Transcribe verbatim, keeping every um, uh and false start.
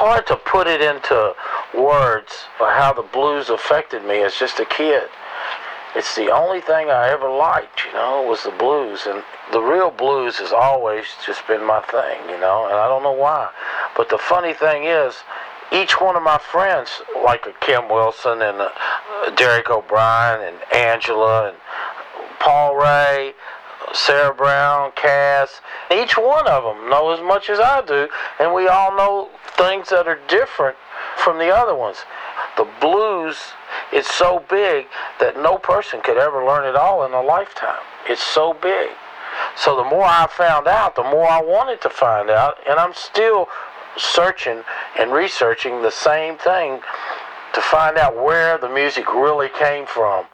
hard to put it into words how the blues affected me as just a kid. It's the only thing I ever liked, you know, was the blues. And the real blues has always just been my thing, you know, and I don't know why. But the funny thing is, each one of my friends, like a Kim Wilson and a Derek O'Brien and Angela and Paul Ray, Sarah Brown, Cass, each one of them know as much as I do, and we all know things that are different from the other ones. The blues is so big that no person could ever learn it all in a lifetime. It's so big. So the more I found out, the more I wanted to find out, and I'm still searching and researching the same thing to find out where the music really came from.